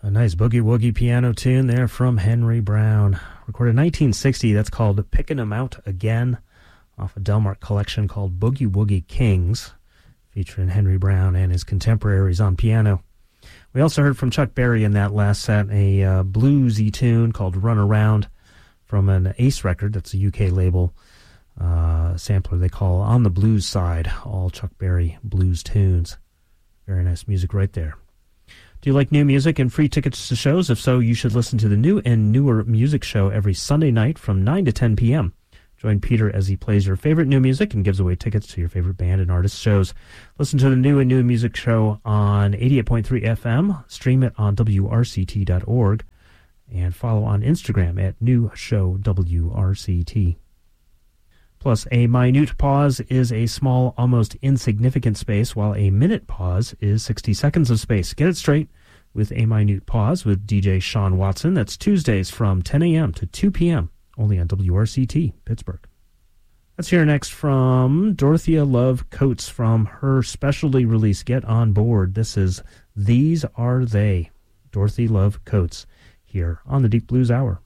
A nice boogie-woogie piano tune there from Henry Brown. Recorded in 1960, that's called Pickin' 'Em Out Again, off a Delmark collection called Boogie Woogie Kings, featuring Henry Brown and his contemporaries on piano. We also heard from Chuck Berry in that last set, a bluesy tune called Run Around from an Ace record. That's a UK label sampler they call On the Blues Side, all Chuck Berry blues tunes. Very nice music right there. Do you like new music and free tickets to shows? If so, you should listen to the New and Newer Music Show every Sunday night from 9 to 10 p.m. Join Peter as he plays your favorite new music and gives away tickets to your favorite band and artist shows. Listen to the New and Newer Music Show on 88.3 FM. Stream it on WRCT.org. And follow on Instagram at NewShowWRCT. Plus, a minute pause is a small, almost insignificant space, while a minute pause is 60 seconds of space. Get it straight with a minute pause with DJ Sean Watson. That's Tuesdays from 10 a.m. to 2 p.m., only on WRCT, Pittsburgh. Let's hear next from Dorothea Love Coates from her specialty release, Get On Board. This is These Are They. Dorothy Love Coates here on the Deep Blues Hour.